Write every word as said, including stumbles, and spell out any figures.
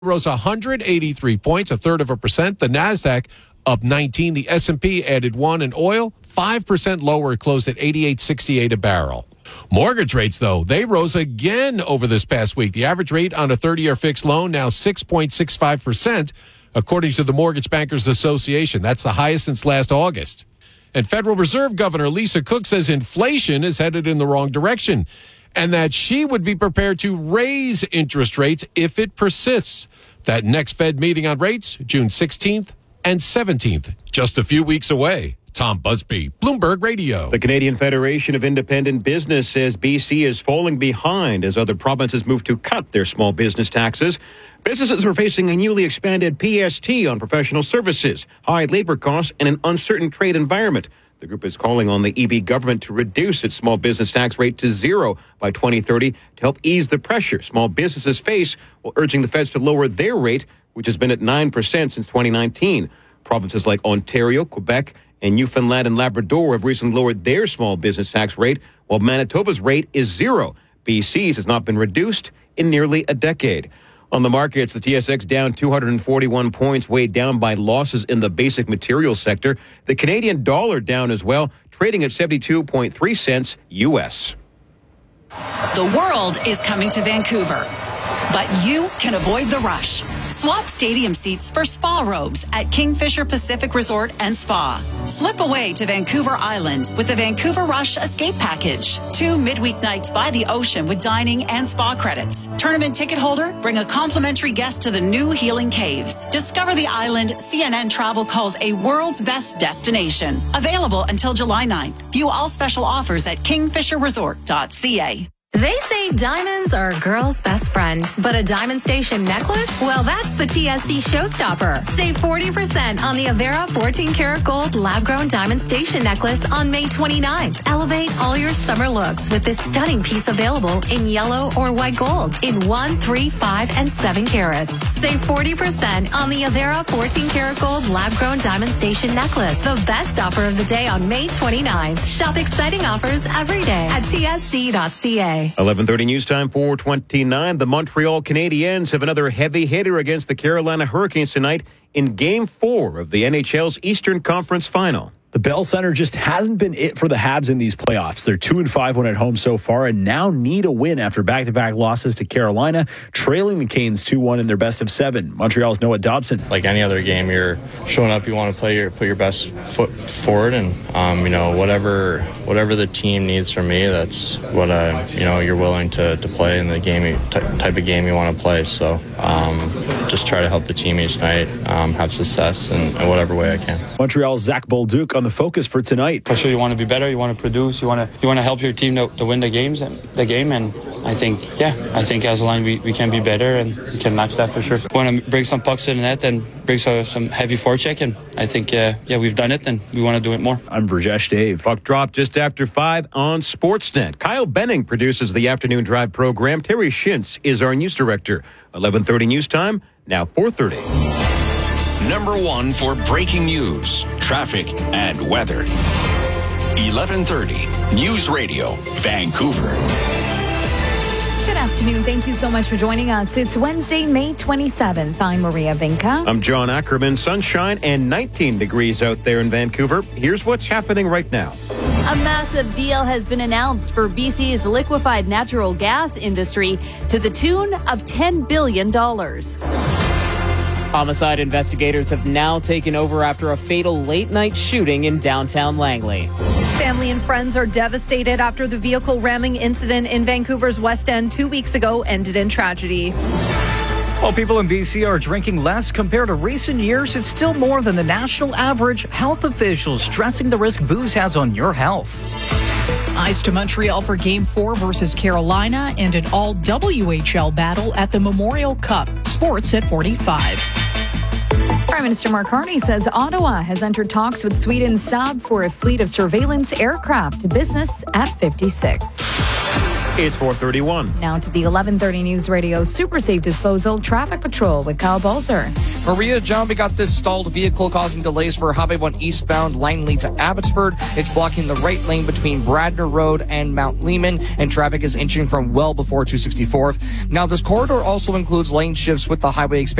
rose one hundred eighty-three points, a third of a percent. The NASDAQ up nineteen. The S and P added one. And oil, five percent lower. It closed at eighty-eight sixty-eight a barrel. Mortgage rates, though, they rose again over this past week. The average rate on a thirty-year fixed loan now six point six five percent, according to the Mortgage Bankers Association. That's the highest since last August. And Federal Reserve Governor Lisa Cook says inflation is headed in the wrong direction, and that she would be prepared to raise interest rates if it persists. That next Fed meeting on rates, June sixteenth and seventeenth, just a few weeks away. Tom Busby, Bloomberg Radio. The Canadian Federation of Independent Business says B C is falling behind as other provinces move to cut their small business taxes. Businesses are facing a newly expanded P S T on professional services, high labor costs, and an uncertain trade environment. The group is calling on the E B government to reduce its small business tax rate to zero by twenty thirty to help ease the pressure small businesses face, while urging the feds to lower their rate, which has been at nine percent since twenty nineteen. Provinces like Ontario, Quebec, and Newfoundland and Labrador have recently lowered their small business tax rate, while Manitoba's rate is zero. B C's has not been reduced in nearly a decade. On the markets, the T S X down two hundred forty-one points, weighed down by losses in the basic materials sector. The Canadian dollar down as well, trading at seventy-two point three cents U S. The world is coming to Vancouver, but you can avoid the rush. Swap stadium seats for spa robes at Kingfisher Pacific Resort and Spa. Slip away to Vancouver Island with the Vancouver Rush Escape Package. Two midweek nights by the ocean with dining and spa credits. Tournament ticket holder, bring a complimentary guest to the new Healing Caves. Discover the island C N N Travel calls a world's best destination. Available until July ninth. View all special offers at kingfisher resort dot c a. They say diamonds are a girl's best friend, but a Diamond Station necklace? Well, that's the T S C showstopper. Save forty percent on the Avera fourteen karat gold lab-grown Diamond Station necklace on May twenty-ninth. Elevate all your summer looks with this stunning piece available in yellow or white gold in one, three, five, and seven carats. Save forty percent on the Avera fourteen karat gold lab-grown Diamond Station necklace. The best offer of the day on May twenty-ninth. Shop exciting offers every day at T S C dot c a. eleven thirty news time, four twenty-nine. The Montreal Canadiens have another heavy hitter against the Carolina Hurricanes tonight in Game four of the N H L's Eastern Conference Final. The Bell Center just hasn't been it for the Habs in these playoffs. They're two and five when at home so far, and now need a win after back-to-back losses to Carolina, trailing the Canes two one in their best of seven. Montreal's Noah Dobson. Like any other game, you're showing up. You want to play your put your best foot forward, and um, you know whatever whatever the team needs from me, that's what I you know you're willing to, to play in the game t- type of game you want to play. So um, just try to help the team each night um, have success in, in whatever way I can. Montreal's Zach Bolduc on the focus for tonight. For sure, you want to be better. You want to produce. You want to you want to help your team to, to win the games and the game. And I think, yeah, I think as a line we, we can be better and we can match that for sure. We want to bring some pucks to the net and bring some, some heavy forecheck. And I think, uh, yeah, we've done it and we want to do it more. I'm Brajesh Dave. Puck drop just after five on Sportsnet. Kyle Benning produces the afternoon drive program. Terry Shintz is our news director. eleven thirty news time, now four thirty. Number one for breaking news, traffic, and weather. eleven thirty News Radio, Vancouver. Good afternoon. Thank you so much for joining us. It's Wednesday, May twenty-seventh. I'm Maria Vinca. I'm John Ackerman. Sunshine and nineteen degrees out there in Vancouver. Here's what's happening right now. A massive deal has been announced for B C's liquefied natural gas industry to the tune of ten billion dollars. Homicide investigators have now taken over after a fatal late-night shooting in downtown Langley. Family and friends are devastated after the vehicle ramming incident in Vancouver's West End two weeks ago ended in tragedy. While people in B C are drinking less compared to recent years, it's still more than the national average. Health officials stressing the risk booze has on your health. Eyes to Montreal for Game four versus Carolina and an all-W H L battle at the Memorial Cup. Sports at forty-five. Prime Minister Mark Carney says Ottawa has entered talks with Sweden's Saab for a fleet of surveillance aircraft. Business at fifty-six. It's four thirty-one. Now to the eleven thirty News Radio Super Safe Disposal Traffic Patrol with Kyle Balzer. Maria, John, we got this stalled vehicle causing delays for Highway one eastbound Langley to Abbotsford. It's blocking the right lane between Bradner Road and Mount Lehman, and traffic is inching from well before two sixty-fourth. Now, this corridor also includes lane shifts with the highway expansion.